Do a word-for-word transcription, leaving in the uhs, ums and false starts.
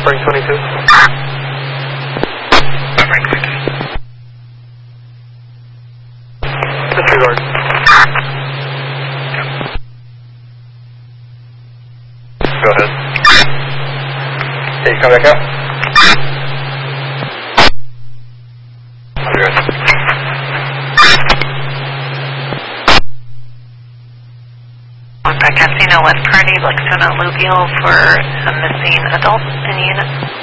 Frank twenty-two. Frank twenty-two. Disregard. Go ahead. Hey, come back out. Casino West Kearney, Blackstone Alluvial for a missing adult in unit.